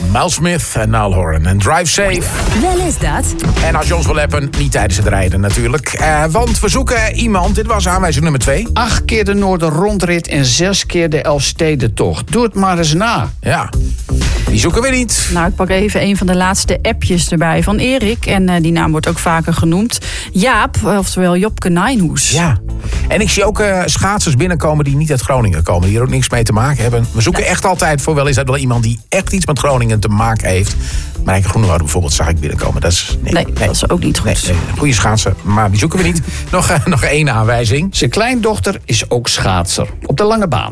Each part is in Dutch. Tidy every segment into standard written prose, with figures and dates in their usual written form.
Miles Smith en Niall Horan en Drive Safe. Wel is dat. En als je ons wil appen, niet tijdens het rijden natuurlijk. Want we zoeken iemand, dit was aanwijzing nummer 2. 8 keer de Noorderrondrit en 6 keer de Elfstedentocht. Doe het maar eens na. Ja, die zoeken we niet. Nou, ik pak even een van de laatste appjes erbij van Erik. En die naam wordt ook vaker genoemd. Jaap, oftewel Jopke Nijnhoes. Ja, en ik zie ook schaatsers binnenkomen die niet uit Groningen komen. Die er ook niks mee te maken hebben. We zoeken echt altijd voor wel is dat wel iemand die echt iets met Groningen te maken heeft. Marijke Groenewoud bijvoorbeeld zag ik binnenkomen. Dat is, nee, dat is ook niet goed. Nee, goede schaatser, maar die zoeken we niet. Nog één aanwijzing. Zijn kleindochter is ook schaatser. Op de lange baan.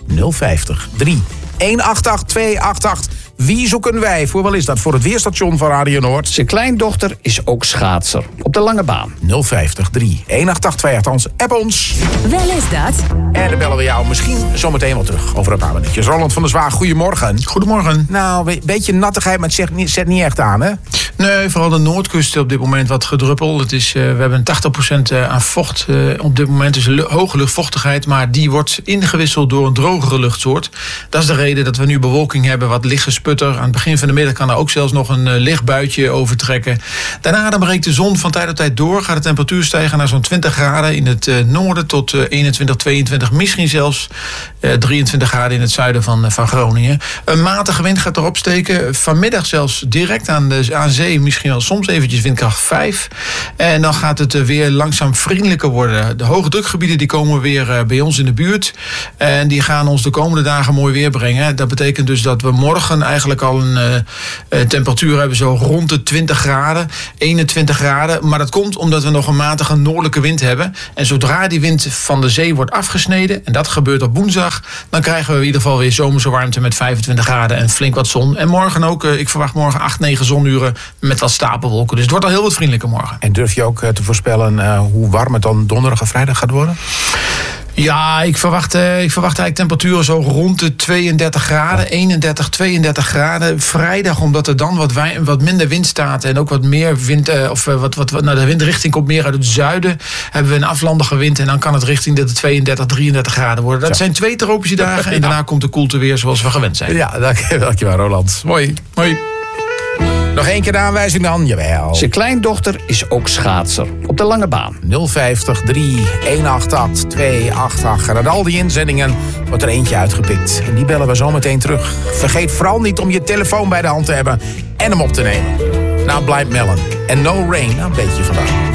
050 3 188 288. Wie zoeken wij? Voor wel is dat? Voor het weerstation van Radio Noord. Zijn kleindochter is ook schaatser. Op de lange baan. 050 3 188 288. App ons. Wel is dat. En dan bellen we jou misschien zometeen wel terug. Over een paar minuutjes. Roland van der Zwaag, goedemorgen. Goedemorgen. Nou, een beetje nattigheid, maar het zet niet echt aan, hè? Nee, vooral de Noordkust op dit moment wat gedruppeld. We hebben 80% aan vocht op dit moment. Dus hoge luchtvochtigheid. Maar die wordt ingewisseld door een drogere luchtsoort. Dat is de reden dat we nu bewolking hebben. Wat licht gesputter. Aan het begin van de middag kan er ook zelfs nog een licht buitje overtrekken. Daarna dan breekt de zon van tijd tot tijd door. Gaat de temperatuur stijgen naar zo'n 20 graden in het noorden tot 21, 22. Misschien zelfs 23 graden in het zuiden van Groningen. Een matige wind gaat erop steken. Vanmiddag zelfs direct aan zee. Misschien wel soms eventjes windkracht 5. En dan gaat het weer langzaam vriendelijker worden. De hoge drukgebieden die komen weer bij ons in de buurt. En die gaan ons de komende dagen mooi weer brengen. Dat betekent dus dat we morgen eigenlijk al een temperatuur hebben zo rond de 20 graden. 21 graden. Maar dat komt omdat we nog een matige noordelijke wind hebben. En zodra die wind van de zee wordt afgesneden, en dat gebeurt op woensdag, dan krijgen we in ieder geval weer zomerse warmte met 25 graden en flink wat zon. En morgen ook, ik verwacht morgen 8, 9 zonuren met wat stapelwolken. Dus het wordt al heel wat vriendelijker morgen. En durf je ook te voorspellen hoe warm het dan donderdag en vrijdag gaat worden? Ja, ik verwacht eigenlijk temperaturen zo rond de 32 graden, 31, 32 graden. Vrijdag, omdat er dan wat minder wind staat en ook wat meer wind, de windrichting komt meer uit het zuiden, hebben we een aflandige wind en dan kan het richting de 32, 33 graden worden. Dat zijn 2 tropische dagen en daarna komt de koelte weer zoals we gewend zijn. Ja, dankjewel Roland. Mooi. Nog 1 keer de aanwijzing dan? Jawel. Zijn kleindochter is ook schaatser. Op de lange baan. 050 3 188 288. En uit al die inzendingen wordt er eentje uitgepikt. En die bellen we zo meteen terug. Vergeet vooral niet om je telefoon bij de hand te hebben en hem op te nemen. Nou, Blind Melon. En No Rain, nou een beetje vandaag.